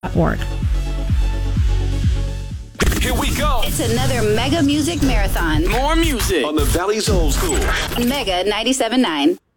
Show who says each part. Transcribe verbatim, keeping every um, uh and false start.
Speaker 1: dot org.
Speaker 2: Here we go.
Speaker 3: It's another Mega Music Marathon.
Speaker 2: More music on the Valley's Old School.
Speaker 3: Mega ninety-seven point nine.